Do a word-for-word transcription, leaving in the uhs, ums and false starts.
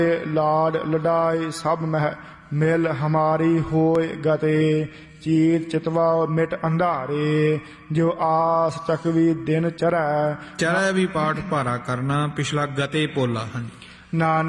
ਲਾਡ ਲਡਾਈ ਸਭ ਮਹਿ ਮਿਲ ਹਮਾਰੀ ਹੋਏ ਗਤੇ। ਚੀਤ ਚਿਤਵਾ ਮਿਟ ਅੰਧਾਰੇ ਜੋ ਆਸ ਚਕਵੀ ਦਿਨ ਚਰੈ। ਚਰੈ ਵੀ ਪਾਠ ਭਾਰਾ ਕਰਨਾ, ਪਿਛਲਾ ਗਤੇ ਪੋਲਾ। ਹਾਂਜੀ। ਨਾਨਕ